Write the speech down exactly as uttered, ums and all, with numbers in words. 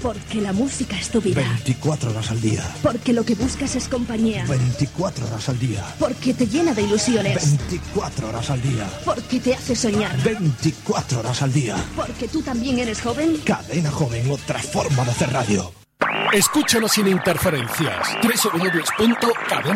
Porque la música es tu vida. veinticuatro horas al día. Porque lo que buscas es compañía. veinticuatro horas al día. Porque te llena de ilusiones. veinticuatro horas al día. Porque te hace soñar. veinticuatro horas al día. Porque tú también eres joven. Cadena Joven, otra forma de hacer radio. Escúchanos sin interferencias. doble u doble u doble u punto cadena